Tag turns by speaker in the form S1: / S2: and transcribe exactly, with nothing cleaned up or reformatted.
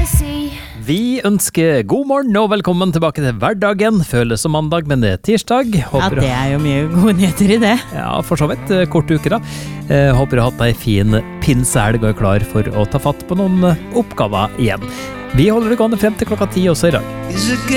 S1: Vi ønsker god morgen og velkommen tilbake til hverdagen. Føles som mandag, men det er tirsdag. Håper
S2: ja, det er jo mye gode nyheter i det.
S1: Ja, for så vidt. Kort uke da. Eh, håper du har hatt deg fin pinsehelg og er klar for å ta fatt på noen oppgaver igjen. Vi holder det gående frem til klokka ti også i dag.